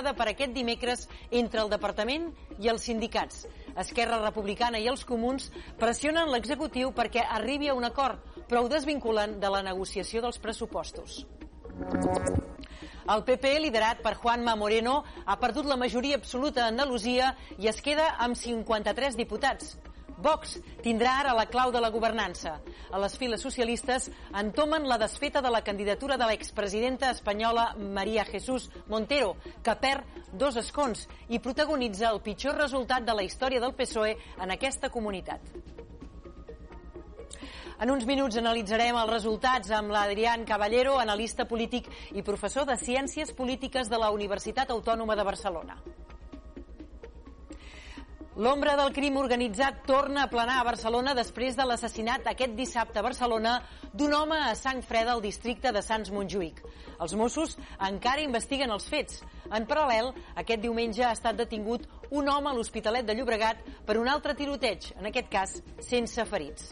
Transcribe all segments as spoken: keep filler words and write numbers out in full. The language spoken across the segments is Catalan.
negociada per aquest dimecres entre el departament i els sindicats. Esquerra Republicana i els comuns pressionen l'executiu perquè arribi a un acord, però ho desvinculen de la negociació dels pressupostos. El P P, liderat per Juanma Moreno, ha perdut la majoria absoluta a Andalusia i es queda amb cinquanta-tres diputats. Vox tindrà ara la clau de la governança. A les files socialistes entomen la desfeta de la candidatura de l'expresidenta espanyola María Jesús Montero, que perd dos escons i protagonitza el pitjor resultat de la història del P S O E en aquesta comunitat. En uns minuts analitzarem els resultats amb l'Adrián Caballero, analista polític i professor de Ciències Polítiques de la Universitat Autònoma de Barcelona. L'ombra del crim organitzat torna a planar a Barcelona després de l'assassinat aquest dissabte a Barcelona d'un home a sang freda al districte de Sants Montjuïc. Els Mossos encara investiguen els fets. En paral·lel, aquest diumenge ha estat detingut un home a l'Hospitalet de Llobregat per un altre tiroteig, en aquest cas sense ferits.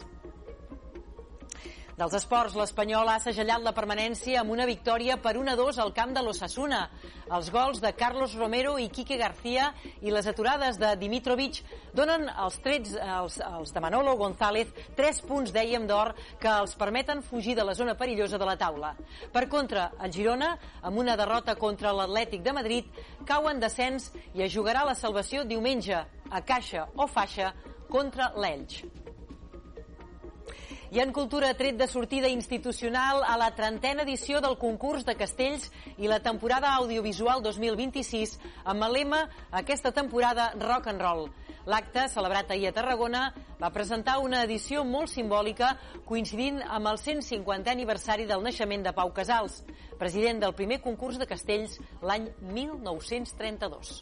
Dels esports, l'Espanyol ha segellat la permanència amb una victòria per un a dos al camp de l'Osasuna. Els gols de Carlos Romero i Quique García i les aturades de Dimitrovic donen als trets als, als de Manolo González tres punts, dèiem, d'or que els permeten fugir de la zona perillosa de la taula. Per contra, el Girona, amb una derrota contra l'Atlètic de Madrid, cau en descens i es jugarà la salvació diumenge a caixa o faixa contra l'Elx. I en cultura, tret de sortida institucional a la trentena edició del concurs de castells i la temporada audiovisual dos mil vint-i-sis amb el lema aquesta temporada rock and roll. L'acte, celebrat ahir a Tarragona, va presentar una edició molt simbòlica coincidint amb el cent cinquantè aniversari del naixement de Pau Casals, president del primer concurs de castells l'any mil nou-cents trenta-dos.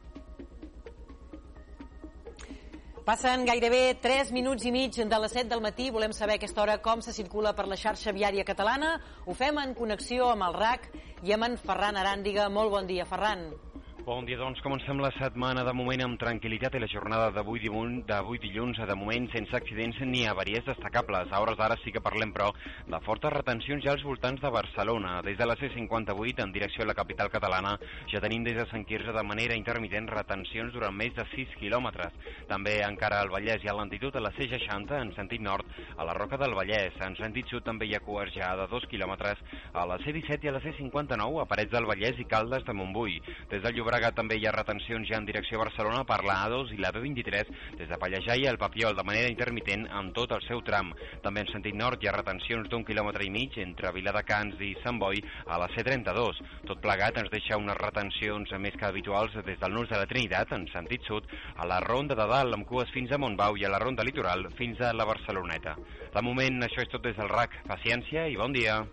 Passen gairebé tres minuts i mig de les set del matí. Volem saber a aquesta hora com se circula per la xarxa viària catalana. Ho fem en connexió amb el R A C i amb en Ferran Aràndiga. Molt bon dia, Ferran. Bon dia, doncs comencem la setmana de moment amb tranquil·litat i la jornada d'avui dilluns de moment sense accidents ni avaries destacables. A hores d'ara sí que parlem, però, de fortes retencions ja als voltants de Barcelona. Des de la C cinquanta-vuit en direcció a la capital catalana ja tenim des de Sant Quirze de manera intermitent retencions durant més de sis quilòmetres. També encara al Vallès hi ha lentitud a la C seixanta en sentit nord a la Roca del Vallès. En sentit sud també hi ha cues ja de dos quilòmetres a la C disset i a la C cinquanta-nou a Parets del Vallès i Caldes de Montbui. Des del Llobregat també hi ha retencions ja en direcció a Barcelona per la A dos i la B vint-i-tres des de Pallejà i el Papiol de manera intermitent en tot el seu tram. També en sentit nord hi ha retencions d'un quilòmetre i mig entre Viladecans i Sant Boi a la C trenta-dos. Tot plegat ens deixa unes retencions més que habituals des del Nus de la Trinitat en sentit sud a la Ronda de Dalt amb cues fins a Montbau i a la Ronda Litoral fins a la Barceloneta. De moment això és tot des del R A C. Paciència i bon dia.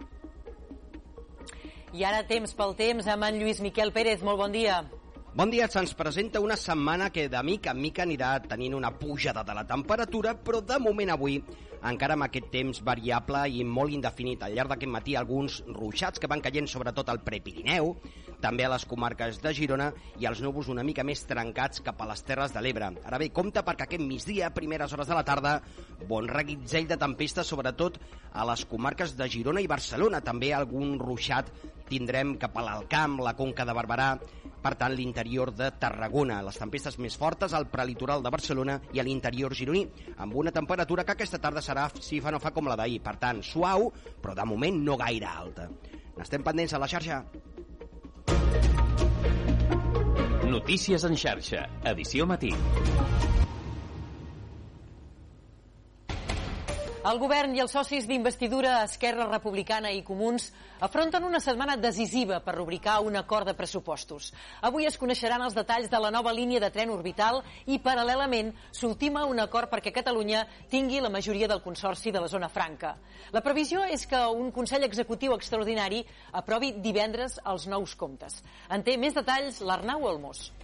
I ara temps pel temps amb en Lluís Miquel Pérez. Molt bon dia. Bon dia, se'ns presenta una setmana que de mica en mica anirà tenint una pujada de la temperatura, però de moment avui encara amb aquest temps variable i molt indefinit. Al llarg d'aquest matí alguns ruixats que van caient sobretot al Prepirineu, també a les comarques de Girona i els núvols una mica més trencats cap a les Terres de l'Ebre. Ara bé, compte perquè aquest migdia, primeres hores de la tarda, bon reguitzell de tempesta, sobretot a les comarques de Girona i Barcelona. També algun ruixat tindrem cap a l'Alt Camp, la Conca de Barberà, per tant l'interior de Tarragona. Les tempestes més fortes al prelitoral de Barcelona i a l'interior gironí, amb una temperatura que aquesta tarda serà, si fa no fa, com la d'ahir. Per tant, suau, però de moment no gaire alta. N'estem pendents a la xarxa. Notícies en xarxa, edició matí. El govern i els socis d'investidura Esquerra Republicana i Comuns afronten una setmana decisiva per rubricar un acord de pressupostos. Avui es coneixeran els detalls de la nova línia de tren orbital i, paral·lelament, s'ultima un acord perquè Catalunya tingui la majoria del Consorci de la Zona Franca. La previsió és que un Consell Executiu extraordinari aprovi divendres els nous comptes. En té més detalls l'Arnau Olmos.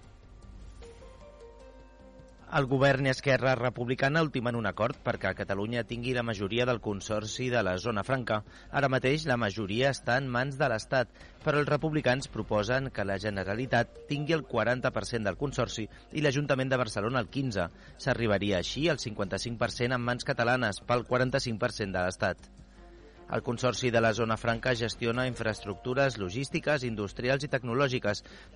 El govern i Esquerra Republicana ultimen un acord perquè Catalunya tingui la majoria del Consorci de la Zona Franca. Ara mateix la majoria està en mans de l'Estat, però els republicans proposen que la Generalitat tingui el quaranta per cent del Consorci i l'Ajuntament de Barcelona el quinze per cent. S'arribaria així al cinquanta-cinc per cent en mans catalanes pel quaranta-cinc per cent de l'Estat. El Consorci de la Zona Franca gestiona infraestructures logístiques, industrials i tecnològiques